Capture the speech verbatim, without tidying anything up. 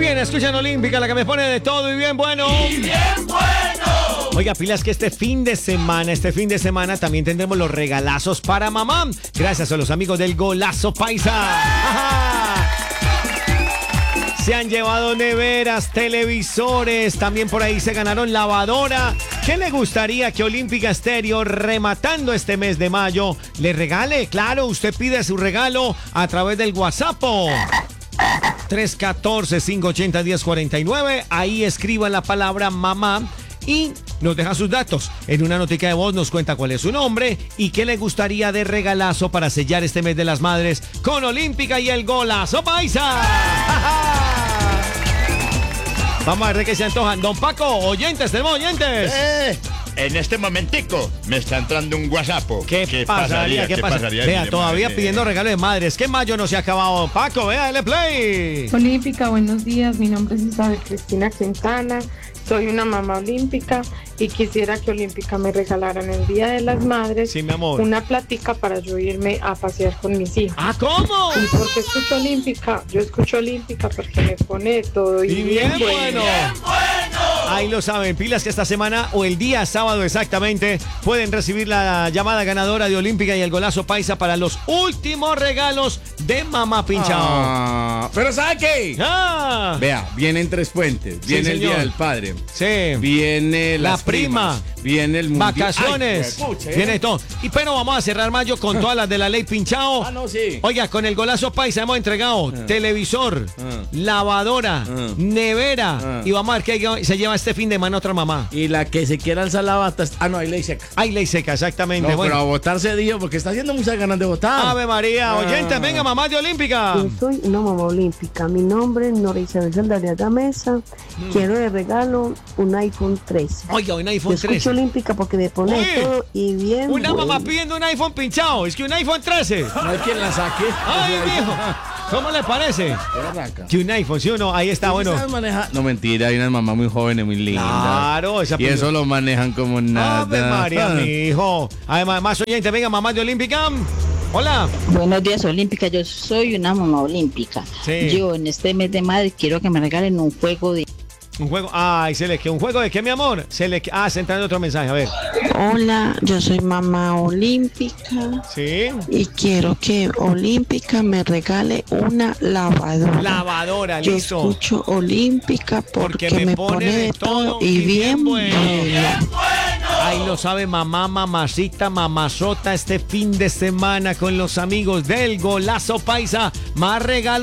bien, escuchan Olímpica, la que me pone de todo y bien bueno. ¡Y bien bueno! Oiga, pilas que este fin de semana, este fin de semana también tendremos los regalazos para mamá. Gracias a los amigos del Golazo Paisa. ¡Ajá! Se han llevado neveras, televisores, también por ahí se ganaron lavadora. ¿Qué le gustaría que Olímpica Estéreo, rematando este mes de mayo, le regale? Claro, usted pide su regalo a través del WhatsApp. tres uno cuatro, cinco ocho cero, uno cero cuatro nueve. Ahí escriba la palabra mamá y nos deja sus datos. En una notica de voz nos cuenta cuál es su nombre y qué le gustaría de regalazo para sellar este mes de las madres con Olímpica y el Golazo Paisa. Vamos a ver de qué se antojan. Don Paco, oyentes, tenemos oyentes. Eh, en este momentico me está entrando un WhatsApp. ¿Qué, ¿Qué pasaría? ¿Qué, ¿Qué pasaría? Vea, todavía madre. pidiendo regalo de madres. ¿Qué mayo no se ha acabado, don Paco? Vea, dale play. Olímpica, buenos días. Mi nombre es Isabel Cristina Quintana. Soy una mamá olímpica y quisiera que Olímpica me regalaran el Día de las Madres, sí, mi amor, una platica para yo irme a pasear con mis hijos. ¿Ah, cómo? ¿Y por qué escucho Olímpica? Yo escucho Olímpica porque me pone todo y, y bien, bien bueno. Bien bueno. Ahí lo saben, pilas que esta semana o el día sábado exactamente pueden recibir la llamada ganadora de Olímpica y el Golazo Paisa para los últimos regalos de Mamá Pinchao. Ah, pero ¿sabe qué? Ah. Vea, vienen tres puentes. Viene sí, el Día del Padre. Sí. Viene la las prima. primas, viene el mundial. Vacaciones. Ay, pucha, ¿eh? Viene todo. Y pero vamos a cerrar mayo con todas las de la ley Pinchao. Ah, no, sí. Oiga, con el Golazo Paisa hemos entregado ah. televisor, ah. lavadora, ah. nevera. Ah. Y vamos a ver qué se lleva este fin de semana otra mamá. Y la que se quiera alzar la bata. Ah, no, hay ley seca. Hay ley seca, exactamente. No, bueno. pero a votar se dio porque está haciendo muchas ganas de votar. Ave María, ah. oyentes, venga, mamá de Olímpica. Yo soy una mamá olímpica. Mi nombre es Nora Isabel Saldariaga Mesa. Mm. Quiero de regalo un iPhone trece. Oiga, un iPhone trece. Yo escucho Olímpica porque me pone Uy, todo y bien. Una bueno. mamá pidiendo un iPhone pinchado. Es que un iPhone trece. No hay quien la saque. Ay, viejo. ¿Cómo le parece? Que un iPhone, ¿sí o no? Ahí está, bueno. Maneja... No, mentira, hay unas mamás muy jóvenes, muy lindas. Claro, esa y eso lo manejan como nada. Ave María, mi hijo. Además, más oyente, venga, mamá de Olímpica. Hola. Buenos días, Olímpica. Yo soy una mamá olímpica. Sí. Yo en este mes de madre quiero que me regalen un juego de... Un juego, ay, se le que un juego de qué, mi amor. Se le ah, se entra en otro mensaje, a ver. Hola, yo soy mamá olímpica. Sí. Y quiero que Olímpica me regale una lavadora. Lavadora, yo listo. Yo escucho Olímpica porque, porque me, me pone de todo y, y bien, bien bueno. bueno. Ahí lo sabe mamá, mamacita, mamazota este fin de semana con los amigos del Golazo Paisa. Más regalos.